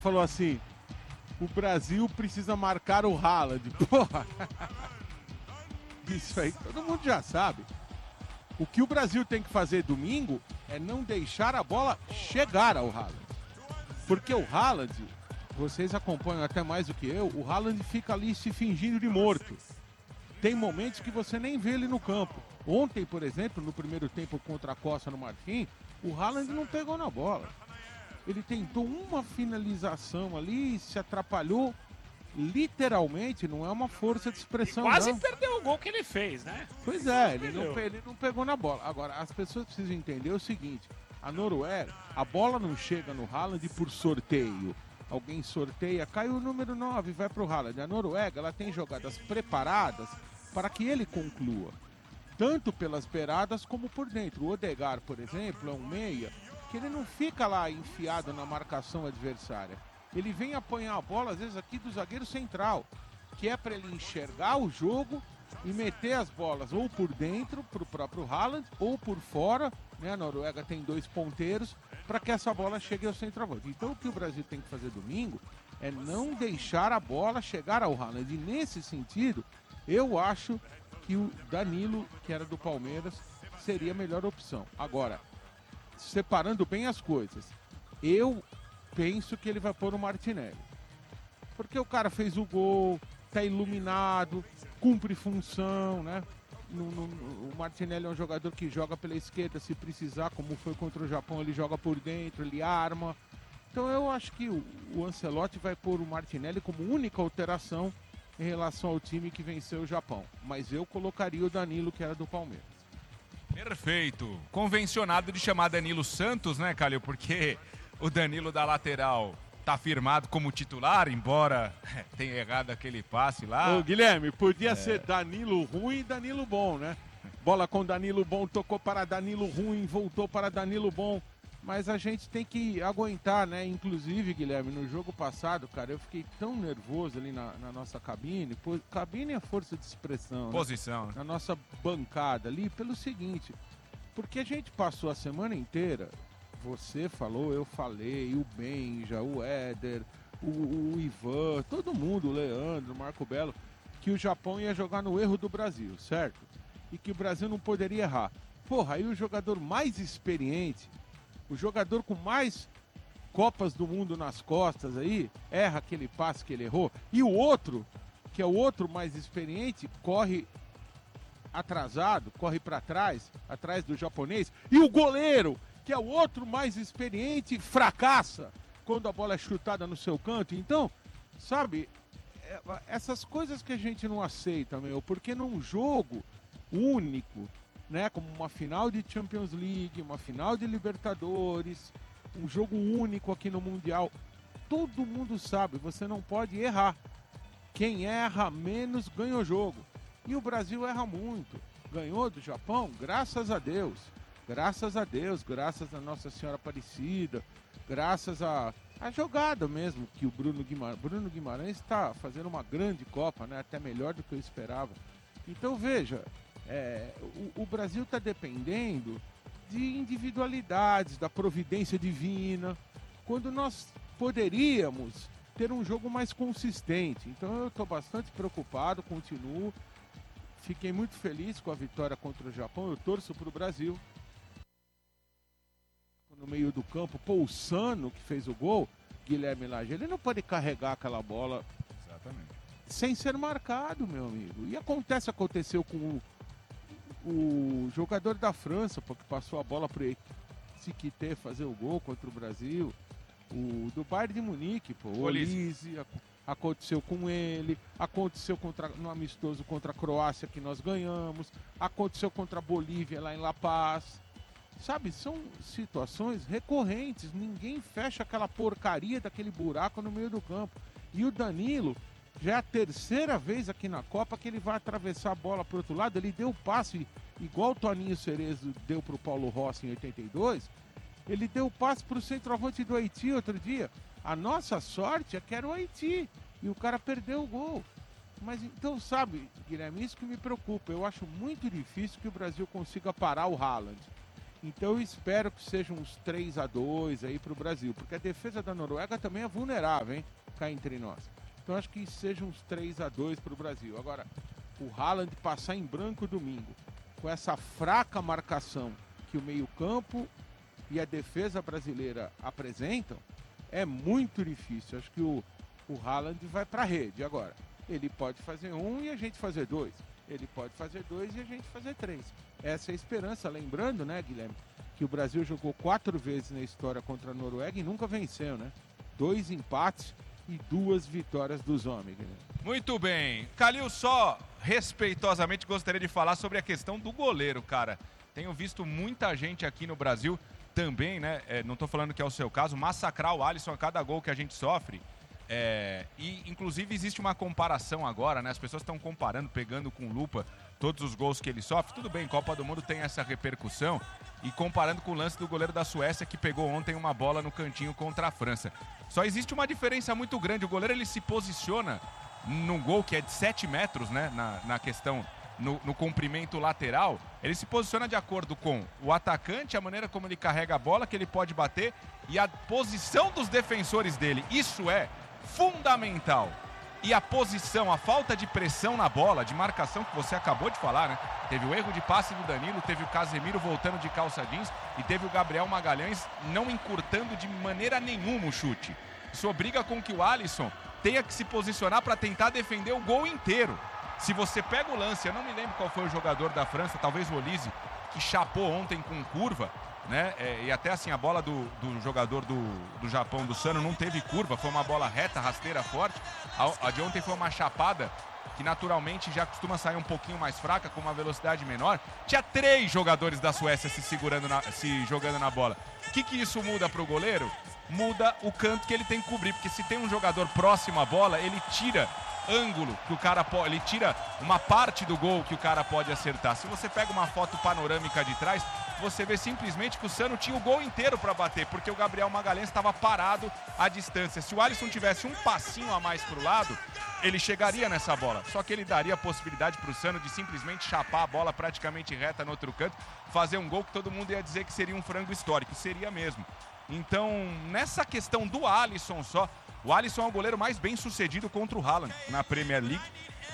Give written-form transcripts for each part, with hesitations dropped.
falou assim, o Brasil precisa marcar o Haaland. Porra! Isso aí todo mundo já sabe. O que o Brasil tem que fazer domingo é não deixar a bola chegar ao Haaland. Porque o Haaland, vocês acompanham até mais do que eu, o Haaland fica ali se fingindo de morto. Tem momentos que você nem vê ele no campo. Ontem, por exemplo, no primeiro tempo contra a Costa no Marfim, o Haaland não pegou na bola. Ele tentou uma finalização ali, se atrapalhou. Literalmente, não é uma força de expressão, Quase não. perdeu o gol que ele fez, né? Pois é, ele não pegou na bola. Agora, as pessoas precisam entender o seguinte, a Noruega, a bola não chega no Haaland por sorteio. Alguém sorteia, cai o número 9, vai pro Haaland. A Noruega, ela tem jogadas preparadas para que ele conclua. Tanto pelas beiradas como por dentro. O Odegaard, por exemplo, é um meia que ele não fica lá enfiado na marcação adversária. Ele vem apanhar a bola, às vezes, aqui do zagueiro central, que é para ele enxergar o jogo e meter as bolas ou por dentro, para o próprio Haaland, ou por fora, né? A Noruega tem 2 ponteiros, para que essa bola chegue ao centroavante. Então, o que o Brasil tem que fazer domingo é não deixar a bola chegar ao Haaland. E, nesse sentido, eu acho que o Danilo, que era do Palmeiras, seria a melhor opção. Agora, separando bem as coisas, eu penso que ele vai pôr o Martinelli. Porque o cara fez o gol, tá iluminado, cumpre função, né? O Martinelli é um jogador que joga pela esquerda, se precisar, como foi contra o Japão, ele joga por dentro, ele arma. Então eu acho que o Ancelotti vai pôr o Martinelli como única alteração em relação ao time que venceu o Japão. Mas eu colocaria o Danilo, que era do Palmeiras. Perfeito. Convencionado de chamar Danilo Santos, né, Calil? Porque o Danilo da lateral tá firmado como titular, embora tenha errado aquele passe lá. Ô, Guilherme, podia ser Danilo ruim e Danilo bom, né? Bola com Danilo bom, tocou para Danilo ruim, voltou para Danilo bom. Mas a gente tem que aguentar, né? Inclusive, Guilherme, no jogo passado, cara, eu fiquei tão nervoso ali na nossa cabine. Cabine é força de expressão. Posição. Né? Na nossa bancada ali, pelo seguinte. Porque a gente passou a semana inteira, você falou, eu falei, o Benja, o Éder, o Ivan, todo mundo, o Leandro, o Marco Belo, que o Japão ia jogar no erro do Brasil, certo? E que o Brasil não poderia errar. Porra, aí o jogador mais experiente, o jogador com mais Copas do Mundo nas costas aí, erra aquele passe que ele errou. E o outro, que é o outro mais experiente, corre atrasado, corre para trás, atrás do japonês. E o goleiro, que é o outro mais experiente, fracassa quando a bola é chutada no seu canto. Então, sabe, essas coisas que a gente não aceita, meu, porque num jogo único, né, como uma final de Champions League, uma final de Libertadores, um jogo único aqui no Mundial, todo mundo sabe, você não pode errar. Quem erra menos ganha o jogo. E o Brasil erra muito. Ganhou do Japão, graças a Deus. Graças a Deus, graças a Nossa Senhora Aparecida, graças a jogada mesmo que o Bruno Guimarães está fazendo uma grande Copa, né, até melhor do que eu esperava. Então veja, o Brasil está dependendo de individualidades, da providência divina, quando nós poderíamos ter um jogo mais consistente. Então eu estou bastante preocupado, continuo. Fiquei muito feliz com a vitória contra o Japão, eu torço para o Brasil. No meio do campo, o Sano, que fez o gol, Guilherme Lage, ele não pode carregar aquela bola. Exatamente. Sem ser marcado, meu amigo. E aconteceu com o jogador da França, porque passou a bola para o Siquité fazer o gol contra o Brasil. O do Bayern de Munique, o Olise, aconteceu com ele, aconteceu no amistoso contra a Croácia que nós ganhamos, aconteceu contra a Bolívia lá em La Paz. Sabe, são situações recorrentes, ninguém fecha aquela porcaria daquele buraco no meio do campo. E o Danilo, já é a terceira vez aqui na Copa que ele vai atravessar a bola para o outro lado, ele deu o passe, igual o Toninho Cerezo deu para o Paulo Rossi em 82, ele deu o passe para o centroavante do Haiti outro dia. A nossa sorte é que era o Haiti, e o cara perdeu o gol. Mas então, sabe, Guilherme, isso que me preocupa, eu acho muito difícil que o Brasil consiga parar o Haaland. Então eu espero que sejam uns 3-2 aí pro Brasil, porque a defesa da Noruega também é vulnerável, hein? Cá entre nós. Então acho que sejam uns 3-2 pro Brasil. Agora, o Haaland passar em branco domingo, com essa fraca marcação que o meio-campo e a defesa brasileira apresentam, é muito difícil. Acho que o Haaland vai pra rede agora. Ele pode fazer 1 e a gente fazer 2. Ele pode fazer 2 e a gente fazer 3. Essa é a esperança. Lembrando, né, Guilherme, que o Brasil jogou 4 vezes na história contra a Noruega e nunca venceu, né? 2 empates e 2 vitórias dos homens, Guilherme. Muito bem. Calil, só respeitosamente gostaria de falar sobre a questão do goleiro, cara. Tenho visto muita gente aqui no Brasil também, né? Não tô falando que é o seu caso, massacrar o Alisson a cada gol que a gente sofre. E inclusive existe uma comparação agora, né? As pessoas estão comparando, pegando com lupa todos os gols que ele sofre. Tudo bem, Copa do Mundo tem essa repercussão. E comparando com o lance do goleiro da Suécia, que pegou ontem uma bola no cantinho contra a França. Só existe uma diferença muito grande. O goleiro, ele se posiciona num gol que é de 7 metros, né? Na questão, no comprimento lateral. Ele se posiciona de acordo com o atacante, a maneira como ele carrega a bola, que ele pode bater, e a posição dos defensores dele. Isso é fundamental. E a posição, a falta de pressão na bola, de marcação que você acabou de falar, né? Teve o erro de passe do Danilo, teve o Casemiro voltando de calça jeans e teve o Gabriel Magalhães não encurtando de maneira nenhuma o chute. Isso obriga com que o Alisson tenha que se posicionar para tentar defender o gol inteiro. Se você pega o lance, eu não me lembro qual foi o jogador da França, talvez o Olise, que chapou ontem com curva, né? E até assim, a bola do jogador do Japão, do Sano, não teve curva, foi uma bola reta, rasteira, forte. A de ontem foi uma chapada que naturalmente já costuma sair um pouquinho mais fraca, com uma velocidade menor. Tinha 3 jogadores da Suécia se jogando na bola. O que isso muda para o goleiro? Muda o canto que ele tem que cobrir, porque se tem um jogador próximo à bola, ele tira ângulo que o cara pode, ele tira uma parte do gol que o cara pode acertar. Se você pega uma foto panorâmica de trás, você vê simplesmente que o Sano tinha o gol inteiro para bater, porque o Gabriel Magalhães estava parado à distância. Se o Alisson tivesse um passinho a mais para o lado, ele chegaria nessa bola. Só que ele daria a possibilidade para o Sano de simplesmente chapar a bola praticamente reta no outro canto, fazer um gol que todo mundo ia dizer que seria um frango histórico. Seria mesmo. Então, nessa questão do Alisson só, o Alisson é o goleiro mais bem sucedido contra o Haaland na Premier League.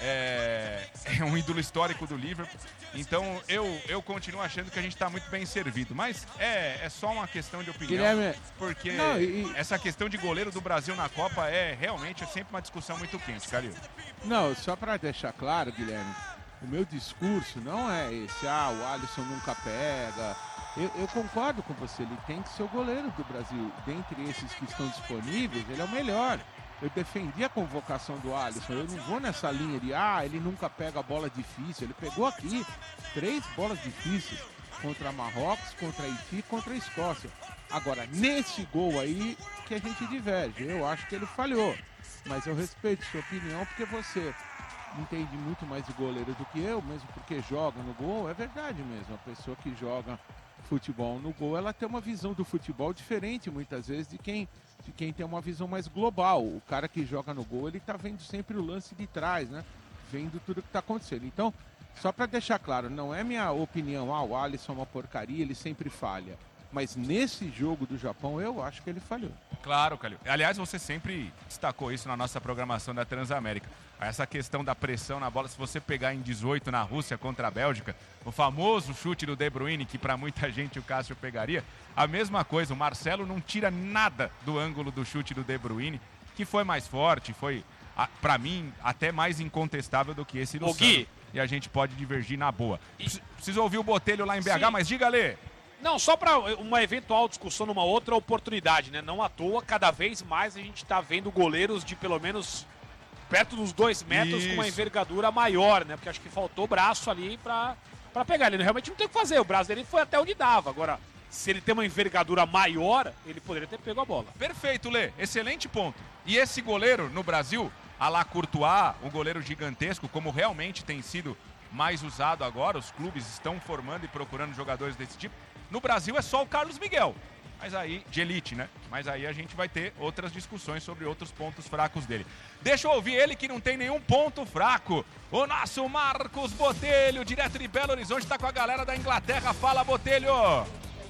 É um ídolo histórico do Liverpool. Então eu continuo achando que a gente está muito bem servido. Mas é só uma questão de opinião. Guilherme, porque essa questão de goleiro do Brasil na Copa é realmente sempre uma discussão muito quente, Calil. Não, só para deixar claro, Guilherme, o meu discurso não é esse, o Alisson nunca pega. Eu concordo com você, ele tem que ser o goleiro do Brasil. Dentre esses que estão disponíveis, ele é o melhor. Eu defendi a convocação do Alisson, eu não vou nessa linha de, ele nunca pega a bola difícil. Ele pegou aqui 3 bolas difíceis, contra Marrocos, contra Haiti e contra a Escócia. Agora, nesse gol aí que a gente diverge, eu acho que ele falhou. Mas eu respeito sua opinião, porque você entende muito mais de goleiro do que eu, mesmo porque joga no gol. É verdade mesmo, a pessoa que joga futebol no gol, ela tem uma visão do futebol diferente muitas vezes de quem tem uma visão mais global. O cara que joga no gol, ele tá vendo sempre o lance de trás, né? Vendo tudo que tá acontecendo. Então, só para deixar claro, não é minha opinião, o Alisson é uma porcaria, ele sempre falha. Mas nesse jogo do Japão, eu acho que ele falhou. Claro, Calil. Aliás, você sempre destacou isso na nossa programação da Transamérica. Essa questão da pressão na bola, se você pegar em 18 na Rússia contra a Bélgica, o famoso chute do De Bruyne, que para muita gente o Cássio pegaria, a mesma coisa, o Marcelo não tira nada do ângulo do chute do De Bruyne, que foi mais forte, foi, para mim, até mais incontestável do que esse do Sano. E a gente pode divergir na boa. Preciso ouvir o Botelho lá em BH, sim. Mas diga, Lê. Não, só para uma eventual discussão numa outra oportunidade, né? Não à toa, cada vez mais a gente está vendo goleiros de pelo menos perto dos 2 metros. Isso. Com uma envergadura maior, né? Porque acho que faltou braço ali para pegar. Ele realmente não tem o que fazer, o braço dele foi até onde dava. Agora, se ele tem uma envergadura maior, ele poderia ter pego a bola. Perfeito, Lê. Excelente ponto. E esse goleiro no Brasil, à la Courtois, um goleiro gigantesco, como realmente tem sido mais usado agora, os clubes estão formando e procurando jogadores desse tipo. No Brasil é só o Carlos Miguel, mas aí, de elite, né? Mas aí a gente vai ter outras discussões sobre outros pontos fracos dele. Deixa eu ouvir ele que não tem nenhum ponto fraco. O nosso Marcos Botelho, direto de Belo Horizonte, tá com a galera da Inglaterra. Fala, Botelho!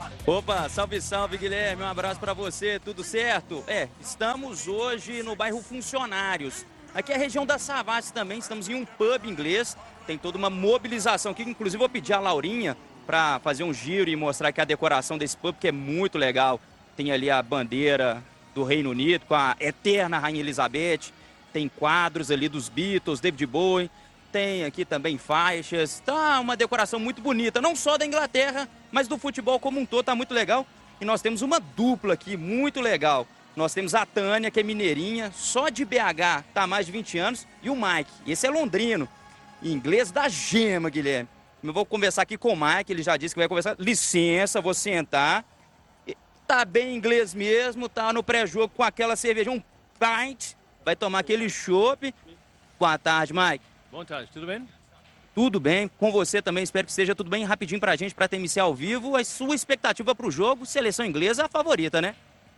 Opa, salve, salve, Guilherme, um abraço pra você, tudo certo? Estamos hoje no bairro Funcionários. Aqui é a região da Savassi também, estamos em um pub inglês, tem toda uma mobilização aqui, inclusive vou pedir a Laurinha para fazer um giro e mostrar aqui a decoração desse pub, que é muito legal. Tem ali a bandeira do Reino Unido com a eterna Rainha Elizabeth, tem quadros ali dos Beatles, David Bowie, tem aqui também faixas, tá uma decoração muito bonita, não só da Inglaterra, mas do futebol como um todo, tá muito legal. E nós temos uma dupla aqui, muito legal. Nós temos a Tânia, que é mineirinha, só de BH, tá há mais de 20 anos, e o Mike, esse é londrino, inglês da gema, Guilherme. Eu vou conversar aqui com o Mike, ele já disse que vai conversar. Licença, vou sentar. Tá bem inglês mesmo, tá no pré-jogo com aquela cerveja, um pint, vai tomar aquele chopp. Boa tarde, Mike. Boa tarde, tudo bem? Tudo bem, com você também, espero que esteja tudo bem. Rapidinho pra gente, pra TMC ao vivo, a sua expectativa pro jogo, seleção inglesa, a favorita, né?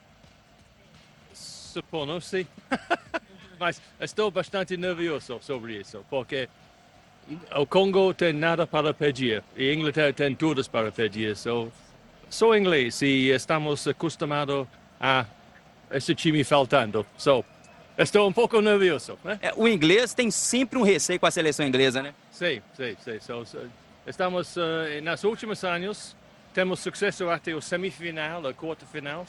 Supondo, sim. Mas estou bastante nervioso sobre isso, porque o Congo tem nada para pedir e a Inglaterra tem tudo para pedir. Sou inglês e estamos acostumados a esse time faltando. Estou um pouco nervioso, né? O inglês tem sempre um receio com a seleção inglesa, né? Sim. Estamos, nos últimos anos, temos sucesso até o semifinal, a quarta final.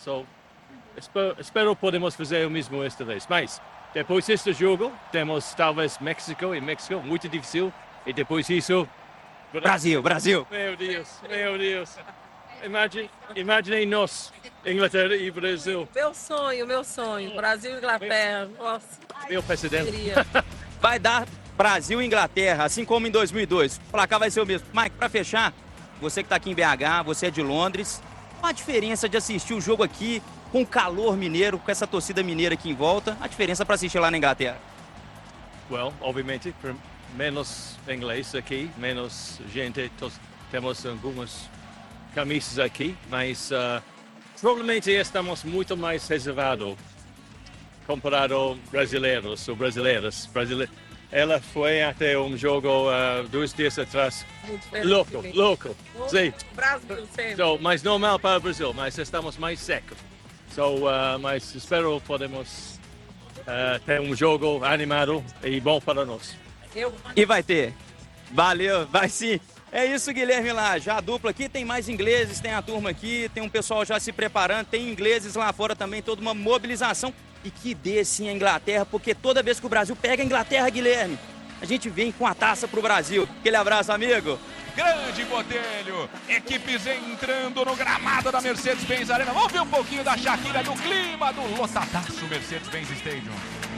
Espero podemos fazer o mesmo esta vez. Mas, depois deste jogo, temos talvez México, muito difícil. E depois disso... Brasil. Meu Deus. Imaginem nós, Inglaterra e Brasil. Meu sonho. Brasil e Inglaterra. Nossa. Meu presidente. Vai dar Brasil e Inglaterra, assim como em 2002. O placar vai ser o mesmo. Mike, pra fechar, você que tá aqui em BH, você é de Londres, qual a diferença de assistir o jogo aqui com o calor mineiro, com essa torcida mineira aqui em volta, a diferença para assistir lá na Inglaterra? Well, obviamente, menos inglês aqui, menos gente, temos algumas camisas aqui, mas provavelmente estamos muito mais reservados comparado brasileiros ou brasileiras. Ela foi até um jogo 2 dias atrás, louco, sim. Brasil sempre. Mais normal para o Brasil, mas estamos mais secos. Mas espero podemos ter um jogo animado e bom para nós. E vai ter. Valeu, vai sim. É isso, Guilherme lá. Já a dupla aqui, tem mais ingleses, tem a turma aqui, tem um pessoal já se preparando, tem ingleses lá fora também, toda uma mobilização. E que dê sim a Inglaterra, porque toda vez que o Brasil pega a Inglaterra, Guilherme, a gente vem com a taça pro Brasil. Aquele abraço, amigo. Grande Botelho, equipes entrando no gramado da Mercedes-Benz Arena. Vamos ver um pouquinho da Shakira, do clima do lotadaço Mercedes-Benz Stadium.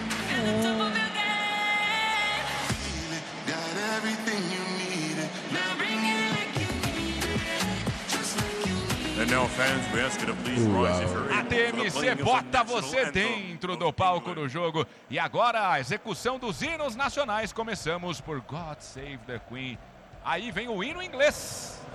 A TMC bota você dentro do palco do jogo. E agora a execução dos hinos nacionais. Começamos por God Save the Queen. Aí vem o hino inglês.